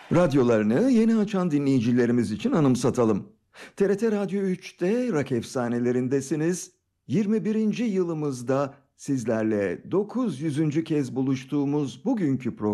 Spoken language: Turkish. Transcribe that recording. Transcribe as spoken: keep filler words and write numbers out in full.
Radyolarını yeni açan dinleyicilerimiz için anımsatalım. T R T Radyo üçte Rock Efsanelerindesiniz. yirmi birinci yılımızda sizlerle dokuz yüzüncü kez buluştuğumuz bugünkü program